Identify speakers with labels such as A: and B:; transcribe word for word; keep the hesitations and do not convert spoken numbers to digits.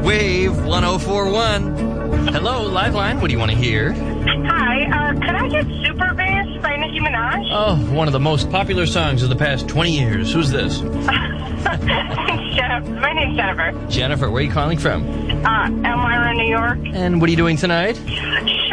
A: Wave one oh four one. Hello, Liveline. What do you want to hear?
B: Hi, uh, could I get Super Bass by Nicki Minaj?
A: Oh, one of the most popular songs of the past twenty years. Who's this?
B: Jennifer. My name's Jennifer.
A: Jennifer, where are you calling from?
B: Uh, Elmira, New York.
A: And what are you doing tonight?